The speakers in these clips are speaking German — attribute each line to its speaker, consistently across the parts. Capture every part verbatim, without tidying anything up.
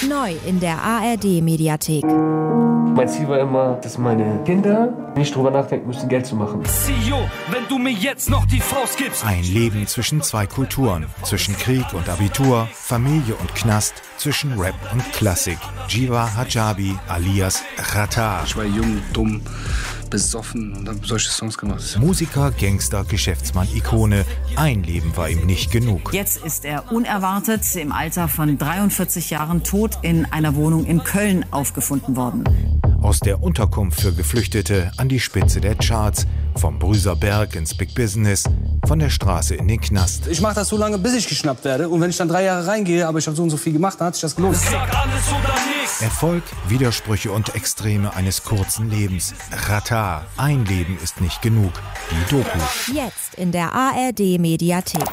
Speaker 1: Neu in der A R D-Mediathek.
Speaker 2: Mein Ziel war immer, dass meine Kinder nicht drüber nachdenken müssen, Geld zu machen.
Speaker 3: C E O, wenn du mir jetzt noch die Faust gibst.
Speaker 4: Ein Leben zwischen zwei Kulturen, zwischen Krieg und Abitur, Familie und Knast, zwischen Rap und Klassik. Jiva Hijabi alias Xatar.
Speaker 5: Ich war jung, dumm, besoffen und habe solche Songs gemacht.
Speaker 4: Musiker, Gangster, Geschäftsmann, Ikone. Ein Leben war ihm nicht genug.
Speaker 6: Jetzt ist er unerwartet im Alter von dreiundvierzig Jahren tot in einer Wohnung in Köln aufgefunden worden.
Speaker 4: Aus der Unterkunft für Geflüchtete an die Spitze der Charts, vom Brüser Berg ins Big Business, von der Straße in den Knast.
Speaker 5: Ich mache das so lange, bis ich geschnappt werde. Und wenn ich dann drei Jahre reingehe, aber ich habe so und so viel gemacht, dann hat sich das gelohnt.
Speaker 3: Sag alles oder nichts.
Speaker 4: Erfolg, Widersprüche und Extreme eines kurzen Lebens. Xatar, ein Leben ist nicht genug. Die Doku.
Speaker 1: Jetzt in der A R D-Mediathek.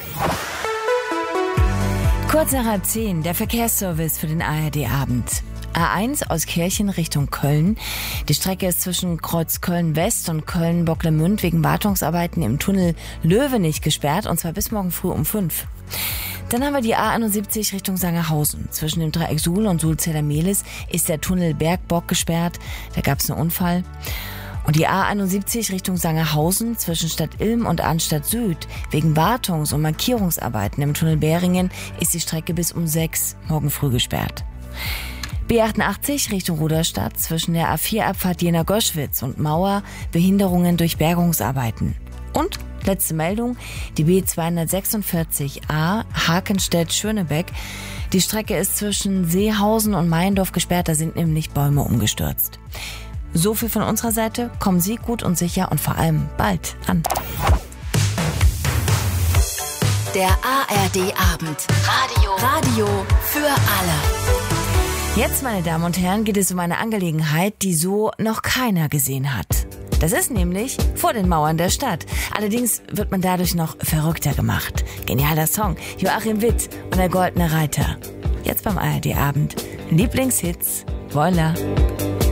Speaker 7: Kurz nach halb zehn, der Verkehrsservice für den A R D-Abend. A eins aus Kirchen Richtung Köln. Die Strecke ist zwischen Kreuz Köln-West und Köln-Bocklemünd wegen Wartungsarbeiten im Tunnel Löwenich gesperrt, und zwar bis morgen früh um fünf. Dann haben wir die A einundsiebzig Richtung Sangerhausen. Zwischen dem Dreieck Suhl und Suhl-Zella-Mehlis ist der Tunnel Bergbock gesperrt. Da gab es einen Unfall. Und die A einundsiebzig Richtung Sangerhausen zwischen Stadt Ilm und Arnstadt Süd wegen Wartungs- und Markierungsarbeiten im Tunnel Beringen ist die Strecke bis um sechs morgen früh gesperrt. B achtundachtzig Richtung Ruderstadt zwischen der A vier Abfahrt Jena-Goschwitz und Mauer Behinderungen durch Bergungsarbeiten. Und letzte Meldung, die B zweihundertsechsundvierzig A Hakenstedt-Schönebeck. Die Strecke ist zwischen Seehausen und Meiendorf gesperrt, da sind nämlich Bäume umgestürzt. So viel von unserer Seite, kommen Sie gut und sicher und vor allem bald an.
Speaker 1: Der A R D-Abend. Radio. Radio für alle.
Speaker 7: Jetzt, meine Damen und Herren, geht es um eine Angelegenheit, die so noch keiner gesehen hat. Das ist nämlich vor den Mauern der Stadt. Allerdings wird man dadurch noch verrückter gemacht. Genialer Song, Joachim Witt und der Goldene Reiter. Jetzt beim A R D-Abend. Lieblingshits, Voila.